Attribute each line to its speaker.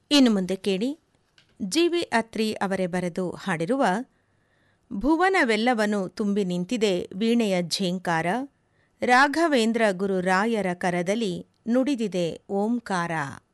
Speaker 1: ಇನ್ನು ಮುಂದೆ ಕೇಳಿ ಜಿ.ವಿ. ಅತ್ರಿ ಅವರೇ ಬರೆದು ಹಾಡಿರುವ ಭುವನವೆಲ್ಲವನು ತುಂಬಿ ನಿಂತಿದೆ ವೀಣೆಯ ಝೇಂಕಾರ, ರಾಘವೇಂದ್ರ ಗುರು ರಾಯರ ಕರದಲ್ಲಿ ನುಡಿದಿದೆ ಓಂಕಾರ.